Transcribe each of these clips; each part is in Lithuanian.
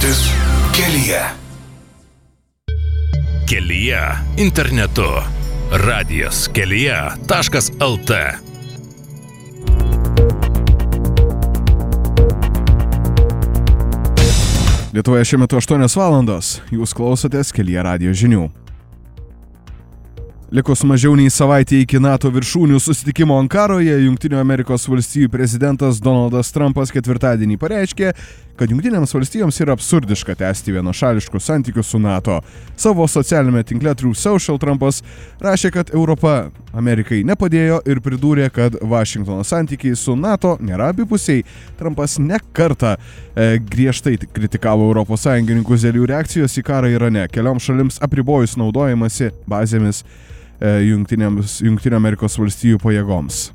Pažintis kelyje. Kelyje internetu. Radijas kelyje.lt. Lietuvoje šiuo metu 8 valandos. Jūs klausotės Kelyje radijo žinių. Likus mažiau nei savaitė iki NATO viršūnių susitikimo Ankaroje, Jungtinių Amerikos valstijų prezidentas Donaldas Trumpas ketvirtadienį pareiškė, kad Jungtinėms valstijoms yra absurdiška tęsti vienašališkus santykius su NATO. Savo socialinėme tinkle Truth Social Trumpas rašė, kad Europa Amerikai nepadėjo ir pridūrė, kad Vašingtono santykiai su NATO nėra abipusiai. Trumpas ne kartą griežtai kritikavo Europos sąjungininkus dėl jų reakcijos į karą Irane, kelioms šalims apribojus naudojimąsi bazėmis Jungtinių Amerikos valstijų pajėgoms.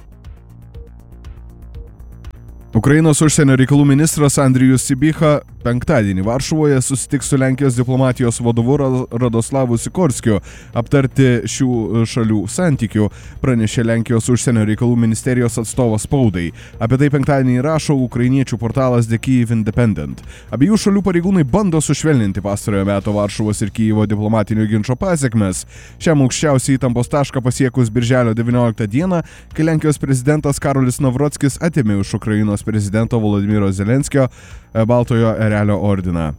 Ukrainos užsienio reikalų ministras Andrijus Sybiha penktadienį Varšuvoje susitiks su Lenkijos diplomatijos vadovu Radoslavu Sikorskiu aptarti šių šalių santykių, pranešė Lenkijos užsienio reikalų ministerijos atstovas spaudai. Apie tai penktadienį rašo ukrainiečių portalas The Kyiv Independent. Abiejų šalių pareigūnai bando sušvelninti pastarojo meto Varšuvos ir Kyjivo diplomatinio ginčo pasekmes. Šiam aukščiausią įtampos tašką pasiekus birželio 19 dieną, kai Lenkijos prezidentas Karolis Navrockis atėmė iš Ukrainos prezidento Volodymyro Zelenskio Baltojo erelio ordiną.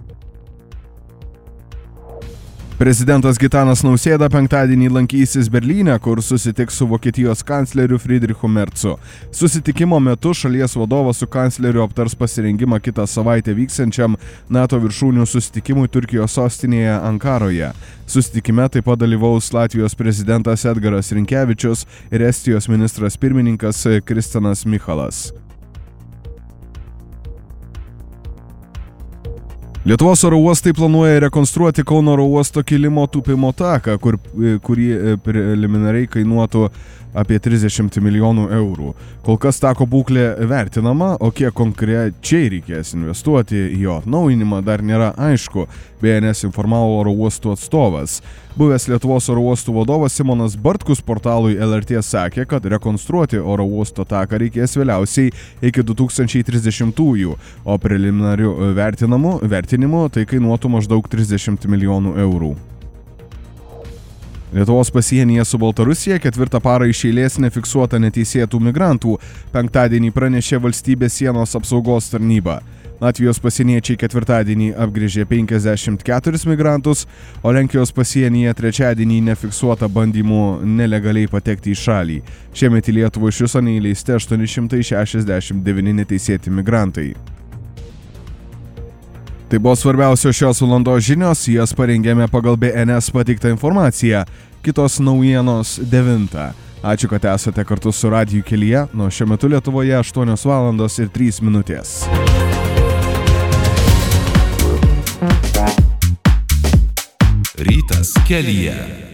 Prezidentas Gitanas Nausėda penktadienį lankysis Berlyne, kur susitiks su Vokietijos kancleriu Friedrichu Mercu. Susitikimo metu šalies vadovas su kancleriu aptars pasirengimą kitą savaitę vyksiančiam NATO viršūnių susitikimui Turkijos sostinėje Ankaroje. Susitikime taip pat dalyvaus Latvijos prezidentas Edgaras Rinkevičius ir Estijos ministras pirmininkas Kristianas Michalas. Lietuvos oro uostai planuoja rekonstruoti Kauno oro uosto kilimo tūpimo taką, kurį preliminariai kainuotų apie 30 milijonų eurų. Kol kas tako būklė vertinama, o kiek konkrečiai reikės investuoti į jo atnaujinimą dar nėra aišku, BNS informavo oro uostų atstovas. Buvęs Lietuvos oro uostų vadovas Simonas Bartkus portalui LRT sakė, kad rekonstruoti oro uosto taką reikės vėliausiai iki 2030-ųjų, o preliminariu vertinimu tai kainuotų maždaug 30 milijonų eurų. Lietuvos pasienyje su Baltarusija ketvirtą parą iš eilės nefiksuota neteisėtų migrantų, penktadienį pranešė valstybės sienos apsaugos tarnyba. Latvijos pasieniečiai ketvirtadienį apgręžė 54 migrantus, o Lenkijos pasienyje trečiadienį nefiksuota bandymų nelegaliai patekti į šalį. Šiemet į Lietuvą iš viso neįleisti 869 neteisėti migrantai. Tai buvo svarbiausios šios valandos žinios, jas parengėme pagal BNS pateiktą informaciją. Kitos naujienos 9. Ačiū, kad esate kartu su Radiju kelyje, nuo šiuo metu Lietuvoje 8 valandos ir 3 minutės. Rytas kelyje.